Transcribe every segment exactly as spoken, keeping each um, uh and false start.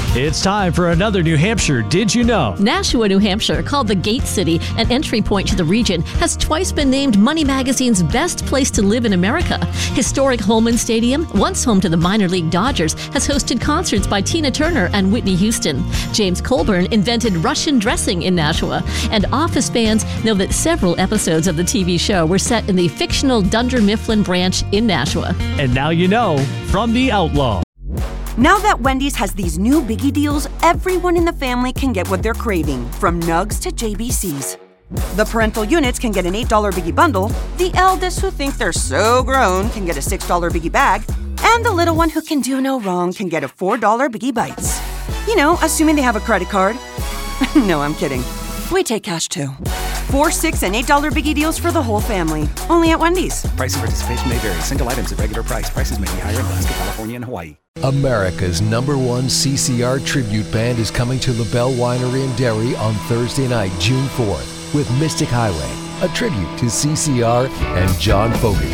It's time for another New Hampshire Did You Know? Nashua, New Hampshire, called the Gate City, an entry point to the region, has twice been named Money Magazine's best place to live in America. Historic Holman Stadium, once home to the minor league Dodgers, has hosted concerts by Tina Turner and Whitney Houston. James Colburn invented Russian dressing in Nashua, and Office fans know that several episodes of the T V show were set in the fictional Dunder Mifflin branch in Nashua. And now you know from The Outlaw. Now that Wendy's has these new biggie deals, everyone in the family can get what they're craving, from nugs to J B Cs. The parental units can get an eight dollar biggie bundle, the eldest who think they're so grown can get a six dollar biggie bag, and the little one who can do no wrong can get a four dollar biggie bites. You know, assuming they have a credit card. No, I'm kidding. We take cash too. Four, six, and eight dollar biggie deals for the whole family. Only at Wendy's. Price and participation may vary. Single items at regular price. Prices may be higher in Alaska, California, and Hawaii. America's number one C C R tribute band is coming to LaBelle Winery and Dairy on Thursday night, June fourth, with Mystic Highway, a tribute to C C R and John Fogerty.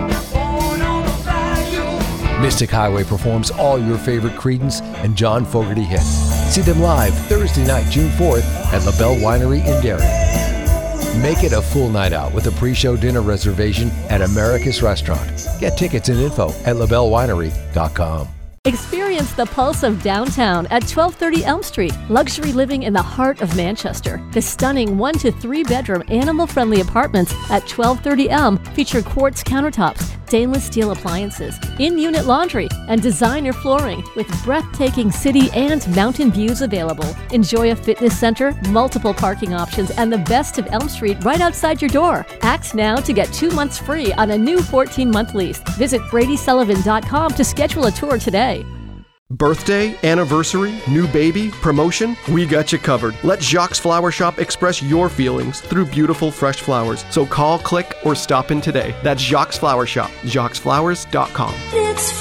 Mystic Highway performs all your favorite Creedence and John Fogerty hits. See them live Thursday night, June fourth at LaBelle Winery in Dairy. Make it a full night out with a pre-show dinner reservation at America's Restaurant. Get tickets and info at la belle winery dot com. Experience the pulse of downtown at twelve thirty Elm Street. Luxury living in the heart of Manchester. The stunning one to three bedroom animal-friendly apartments at twelve thirty Elm feature quartz countertops, stainless steel appliances, in-unit laundry, and designer flooring with breathtaking city and mountain views available. Enjoy a fitness center, multiple parking options, and the best of Elm Street right outside your door. Act now to get two months free on a new fourteen month lease. Visit brady sullivan dot com to schedule a tour today. Birthday, anniversary, new baby, promotion, we got you covered. Let Jacques Flower Shop express your feelings through beautiful fresh flowers. So call, click, or stop in today. That's Jacques Flower Shop, jacques flowers dot com. It's